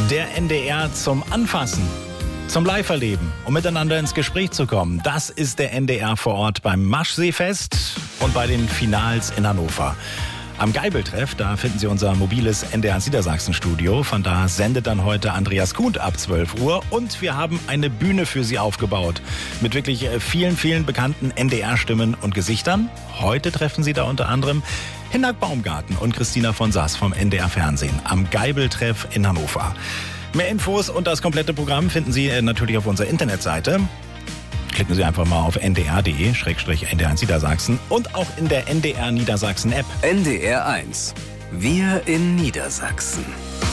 Der NDR zum Anfassen, zum Live-Erleben, um miteinander ins Gespräch zu kommen. Das ist der NDR vor Ort beim Maschseefest und bei den Finals in Hannover. Am Geibeltreff, da finden Sie unser mobiles NDR Niedersachsen-Studio. Von da sendet dann heute Andreas Kuhn ab 12 Uhr. Und wir haben eine Bühne für Sie aufgebaut. Mit wirklich vielen, vielen bekannten NDR-Stimmen und Gesichtern. Heute treffen Sie da unter anderem Hinak Baumgarten und Christina von Sass vom NDR Fernsehen am Geibeltreff in Hannover. Mehr Infos und das komplette Programm finden Sie natürlich auf unserer Internetseite. Klicken Sie einfach mal auf ndr.de/NDR Niedersachsen und auch in der NDR Niedersachsen App. NDR 1. Wir in Niedersachsen.